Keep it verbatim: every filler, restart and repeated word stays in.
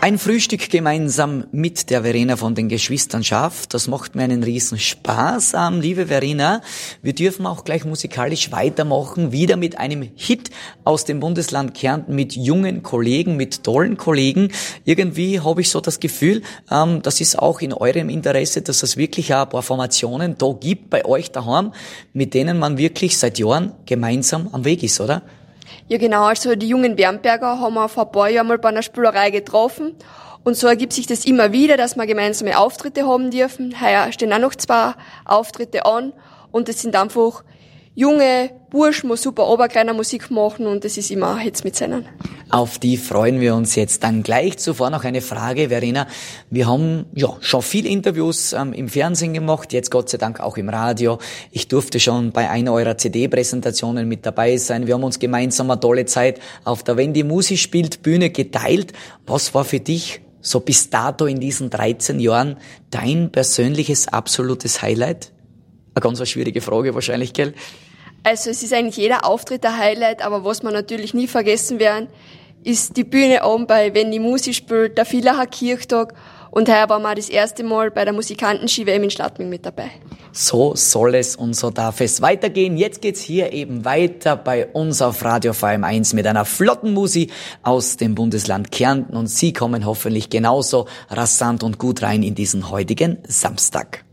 Ein Frühstück gemeinsam mit der Verena von den Geschwistern Schaff, das macht mir einen riesen Spaß. Ähm, liebe Verena, wir dürfen auch gleich musikalisch weitermachen, wieder mit einem Hit aus dem Bundesland Kärnten, mit jungen Kollegen, mit tollen Kollegen. Irgendwie habe ich so das Gefühl, ähm, das ist auch in eurem Interesse, dass es wirklich auch ein paar Formationen da gibt bei euch daheim, mit denen man wirklich seit Jahren gemeinsam am Weg ist, oder? Ja genau, also die jungen Wernberger haben wir vor ein paar Jahren mal bei einer Spielerei getroffen und so ergibt sich das immer wieder, dass wir gemeinsame Auftritte haben dürfen. Heuer stehen auch noch zwei Auftritte an und das sind einfach junge Burschen, die super Oberkreiner Musik machen und das ist immer ein Hitz mit seinen. Auf die freuen wir uns jetzt dann gleich. Zuvor noch eine Frage, Verena. Wir haben ja schon viele Interviews ähm, im Fernsehen gemacht, jetzt Gott sei Dank auch im Radio. Ich durfte schon bei einer eurer C D-Präsentationen mit dabei sein. Wir haben uns gemeinsam eine tolle Zeit auf der Wenn die Musik spielt Bühne geteilt. Was war für dich so bis dato in diesen dreizehn Jahren dein persönliches absolutes Highlight? Eine ganz eine schwierige Frage wahrscheinlich, gell? Also es ist eigentlich jeder Auftritt ein Highlight, aber was wir natürlich nie vergessen werden, ist die Bühne oben bei Wenn die Musik spielt, der Villacher Kirchtag und heuer waren wir das erste Mal bei der Musikanten-Ski-W M in Schladming mit dabei. So soll es und so darf es weitergehen. Jetzt geht's hier eben weiter bei uns auf Radio V M eins mit einer flotten Musik aus dem Bundesland Kärnten und Sie kommen hoffentlich genauso rasant und gut rein in diesen heutigen Samstag.